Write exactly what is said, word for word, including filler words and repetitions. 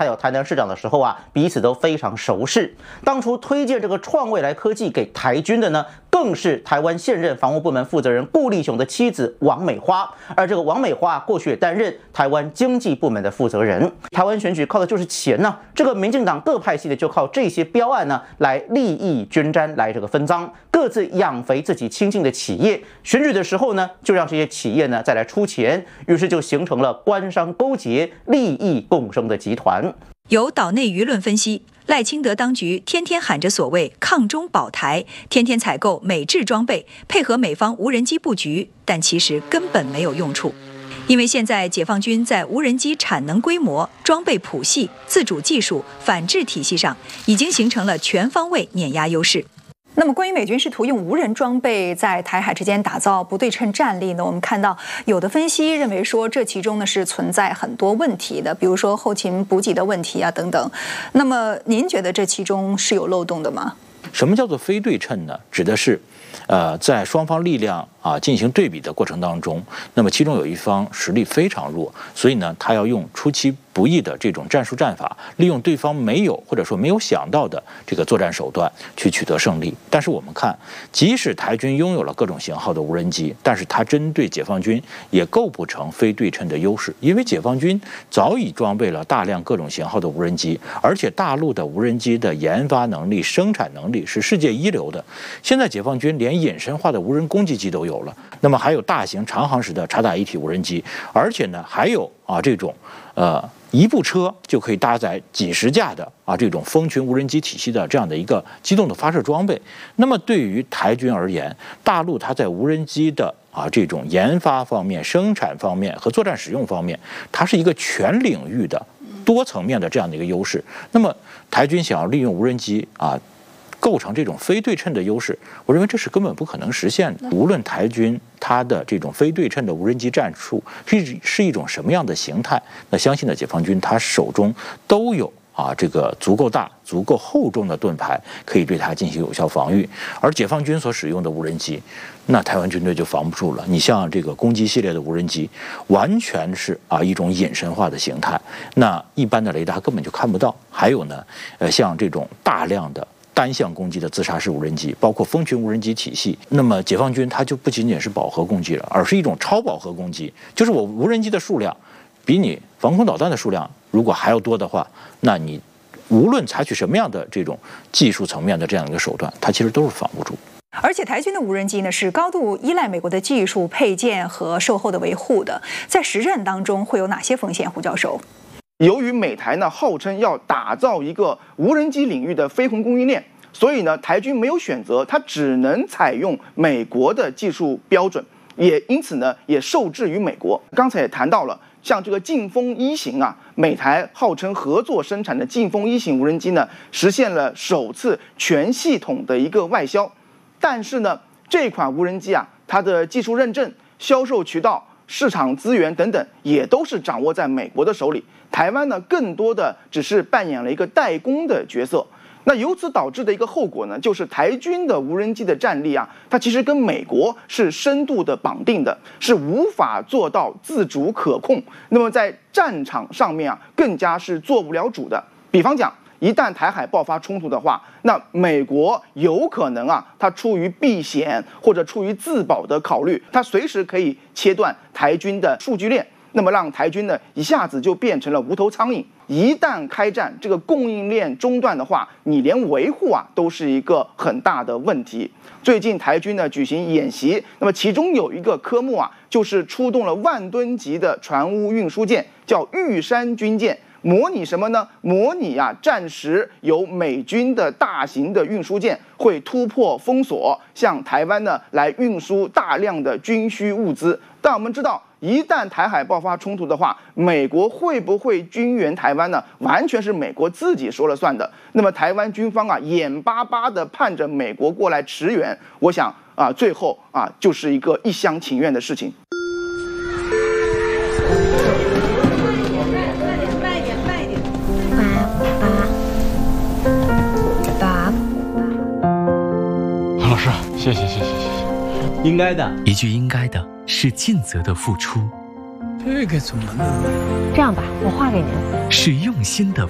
他有台南市长的时候啊，彼此都非常熟识。当初推荐这个创未来科技给台军的呢，更是台湾现任防务部门负责人顾立雄的妻子王美花。而这个王美花过去也担任台湾经济部门的负责人。台湾选举靠的就是钱呢、啊，这个民进党各派系的就靠这些标案呢来利益均沾，来这个分赃，各自养肥自己亲近的企业。选举的时候呢，就让这些企业呢再来出钱，于是就形成了官商勾结、利益共生的集团。 有岛内舆论分析，赖清德当局天天喊着所谓抗中保台，天天采购美制装备，配合美方无人机布局，但其实根本没有用处。因为现在解放军在无人机产能规模、装备谱系、自主技术、反制体系上，已经形成了全方位碾压优势。 那么，关于美军试图用无人装备在台海之间打造不对称战力呢？我们看到有的分析认为说，这其中呢是存在很多问题的，比如说后勤补给的问题啊等等。那么，您觉得这其中是有漏洞的吗？ 什么叫做非对称呢？指的是，呃，在双方力量啊进行对比的过程当中，那么其中有一方实力非常弱，所以呢，他要用出其不意的这种战术战法，利用对方没有或者说没有想到的这个作战手段去取得胜利。但是我们看，即使台军拥有了各种型号的无人机，但是它针对解放军也构不成非对称的优势，因为解放军早已装备了大量各种型号的无人机，而且大陆的无人机的研发能力、生产能力是世界一流的。现在解放军连隐身化的无人攻击机都有了，那么还有大型长航时的察打一体无人机，而且呢还有啊这种呃。一部车就可以搭载几十架的啊这种蜂群无人机体系的这样的一个机动的发射装备。那么对于台军而言，大陆它在无人机的啊这种研发方面、生产方面和作战使用方面，它是一个全领域的多层面的这样的一个优势。那么台军想要利用无人机啊构成这种非对称的优势，我认为这是根本不可能实现的。无论台军它的这种非对称的无人机战术是是一种什么样的形态，那相信呢，解放军他手中都有啊这个足够大、足够厚重的盾牌，可以对它进行有效防御。而解放军所使用的无人机，那台湾军队就防不住了。你像这个攻击系列的无人机，完全是啊一种隐身化的形态，那一般的雷达根本就看不到。还有呢，呃，像这种大量的单向攻击的自杀式无人机，包括蜂群无人机体系，那么解放军它就不仅仅是饱和攻击了，而是一种超饱和攻击，就是我无人机的数量比你防空导弹的数量如果还要多的话，那你无论采取什么样的这种技术层面的这样一个手段，它其实都是防不住。 而且台军的无人机呢是高度依赖美国的技术配件和售后的维护的，在实战当中会有哪些风险？胡教授？ 由于美台呢号称要打造一个无人机领域的飞鸿供应链，所以呢台军没有选择，它只能采用美国的技术标准，也因此呢也受制于美国。刚才也谈到了，像这个劲风一型啊，美台号称合作生产的劲风一型无人机呢，实现了首次全系统的一个外销。但是呢，这款无人机啊，它的技术认证、销售渠道、市场资源等等，也都是掌握在美国的手里。台湾呢，更多的只是扮演了一个代工的角色。那由此导致的一个后果呢，就是台军的无人机的战力啊，它其实跟美国是深度的绑定的，是无法做到自主可控。那么在战场上面啊，更加是做不了主的。比方讲，一旦台海爆发冲突的话，那美国有可能啊，它出于避险或者出于自保的考虑，它随时可以切断台军的数据链。那么让台军呢一下子就变成了无头苍蝇。一旦开战，这个供应链中断的话，你连维护啊都是一个很大的问题。最近台军呢举行演习，那么其中有一个科目啊，就是出动了万吨级的船坞运输舰，叫玉山军舰。模拟什么呢？模拟啊，战时有美军的大型的运输舰会突破封锁，向台湾呢来运输大量的军需物资。但我们知道，一旦台海爆发冲突的话，美国会不会军援台湾呢？完全是美国自己说了算的。那么台湾军方啊，眼巴巴地盼着美国过来驰援，我想啊，最后啊，就是一个一厢情愿的事情。 老师，谢谢谢谢谢谢，应该的。 一句应该的是尽责的付出， 这个怎么弄？ 这样吧，我画给您。 是用心的